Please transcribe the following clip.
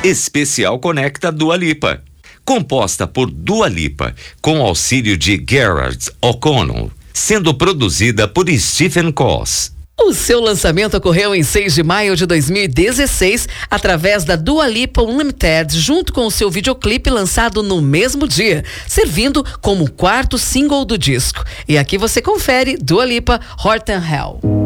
Especial Conecta Dua Lipa. Composta por Dua Lipa, com auxílio de Garrett O'Connell, sendo produzida por Stephen Koss. O seu lançamento ocorreu em 6 de maio de 2016, através da Dua Lipa Unlimited, junto com o seu videoclipe lançado no mesmo dia, servindo como o quarto single do disco. E aqui você confere Dua Lipa, Heart and Hell.